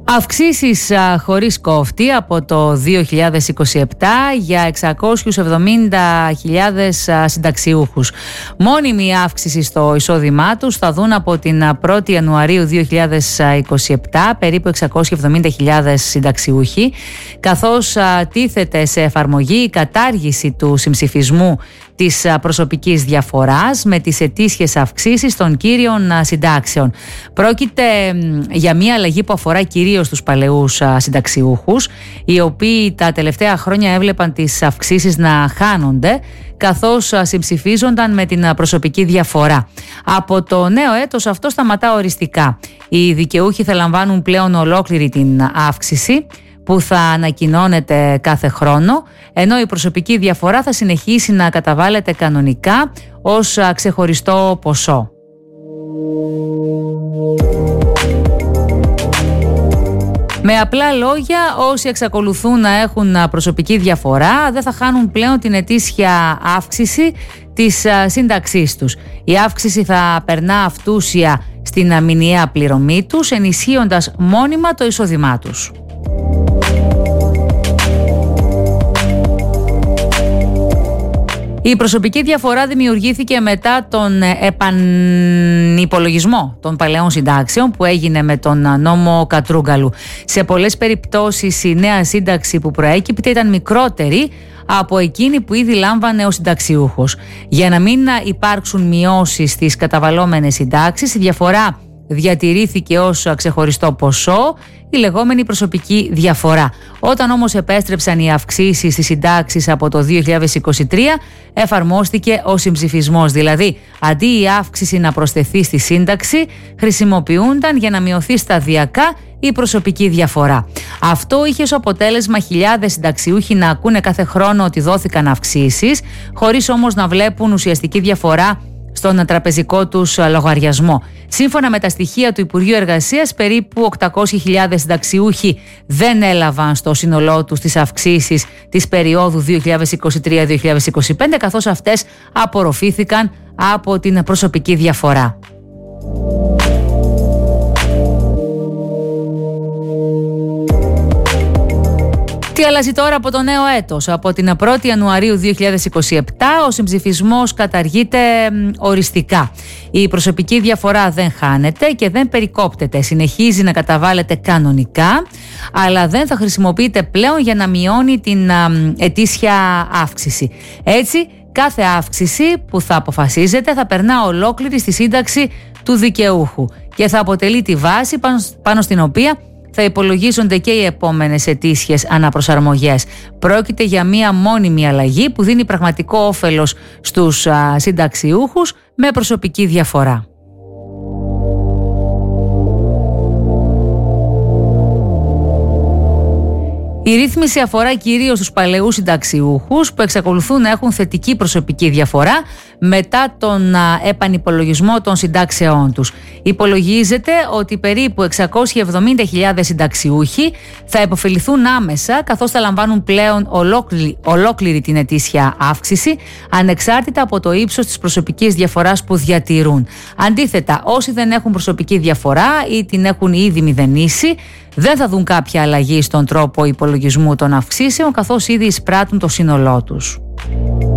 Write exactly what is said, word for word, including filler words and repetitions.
Αυξήσεις χωρίς κόφτη από το δύο χιλιάδες είκοσι επτά για εξακόσιους εβδομήντα χιλιάδες συνταξιούχους. Μόνιμη αύξηση στο εισόδημά τους θα δουν από την πρώτη Ιανουαρίου δύο χιλιάδες είκοσι επτά περίπου εξακόσιοι εβδομήντα χιλιάδες συνταξιούχοι, καθώς τίθεται σε εφαρμογή η κατάργηση του συμψηφισμού της προσωπικής διαφοράς με τις ετήσιες αυξήσεις των κύριων συντάξεων. Πρόκειται για μια αλλαγή που αφορά κυρίως τους παλαιούς συνταξιούχους, οι οποίοι τα τελευταία χρόνια έβλεπαν τις αυξήσεις να χάνονται, καθώς συμψηφίζονταν με την προσωπική διαφορά. Από το νέο έτος αυτό σταματά οριστικά. Οι δικαιούχοι θα λαμβάνουν πλέον ολόκληρη την αύξηση, που θα ανακοινώνεται κάθε χρόνο, ενώ η προσωπική διαφορά θα συνεχίσει να καταβάλλεται κανονικά ως ξεχωριστό ποσό. Με απλά λόγια, όσοι εξακολουθούν να έχουν προσωπική διαφορά δεν θα χάνουν πλέον την ετήσια αύξηση της σύνταξής τους. Η αύξηση θα περνά αυτούσια στην μηνιαία πληρωμή τους, ενισχύοντας μόνιμα το εισόδημά τους. Η προσωπική διαφορά δημιουργήθηκε μετά τον επανυπολογισμό των παλαιών συντάξεων που έγινε με τον νόμο Κατρούγκαλου. Σε πολλές περιπτώσεις η νέα σύνταξη που προέκυπτε ήταν μικρότερη από εκείνη που ήδη λάμβανε ο συνταξιούχος. Για να μην υπάρξουν μειώσεις στις καταβαλλόμενες συντάξεις, η διαφορά διατηρήθηκε ως ξεχωριστό ποσό, η λεγόμενη προσωπική διαφορά. Όταν όμως επέστρεψαν οι αυξήσεις στις συντάξεις από το δύο χιλιάδες είκοσι τρία, εφαρμόστηκε ο συμψηφισμός, δηλαδή αντί η αύξηση να προσθεθεί στη σύνταξη, χρησιμοποιούνταν για να μειωθεί σταδιακά η προσωπική διαφορά. Αυτό είχε ως αποτέλεσμα χιλιάδες συνταξιούχοι να ακούνε κάθε χρόνο ότι δόθηκαν αυξήσεις, χωρίς όμως να βλέπουν ουσιαστική διαφορά στον τραπεζικό τους λογαριασμό. Σύμφωνα με τα στοιχεία του Υπουργείου Εργασίας, περίπου οκτακόσιοι χιλιάδες συνταξιούχοι δεν έλαβαν στο σύνολό τους τις αυξήσεις της περίοδου δύο χιλιάδες είκοσι τρία με δύο χιλιάδες είκοσι πέντε, καθώς αυτές απορροφήθηκαν από την προσωπική διαφορά. Τι αλλάζει τώρα από το νέο έτος? Από την πρώτη Ιανουαρίου δύο χιλιάδες είκοσι επτά ο συμψηφισμός καταργείται οριστικά. Η προσωπική διαφορά δεν χάνεται και δεν περικόπτεται. Συνεχίζει να καταβάλλεται κανονικά, αλλά δεν θα χρησιμοποιείται πλέον για να μειώνει την ετήσια αύξηση. Έτσι, κάθε αύξηση που θα αποφασίζεται θα περνά ολόκληρη στη σύνταξη του δικαιούχου και θα αποτελεί τη βάση πάνω στην οποία θα υπολογίζονται και οι επόμενες ετήσιες αναπροσαρμογές. Πρόκειται για μία μόνιμη αλλαγή που δίνει πραγματικό όφελος στους α, συνταξιούχους με προσωπική διαφορά. Η ρύθμιση αφορά κυρίως τους παλαιούς συνταξιούχους που εξακολουθούν να έχουν θετική προσωπική διαφορά μετά τον επανυπολογισμό των συντάξεών τους. Υπολογίζεται ότι περίπου εξακόσιοι εβδομήντα χιλιάδες συνταξιούχοι θα υποφεληθούν άμεσα, καθώς θα λαμβάνουν πλέον ολόκληρη, ολόκληρη την ετήσια αύξηση, ανεξάρτητα από το ύψος της προσωπικής διαφοράς που διατηρούν. Αντίθετα, όσοι δεν έχουν προσωπική διαφορά ή την έχουν ήδη μηδενίσει, δεν θα δουν κάποια αλλαγή στον τρόπο υπολογισμού των αυξήσεων, καθώς ήδη εισπράττουν το σύνολό τους.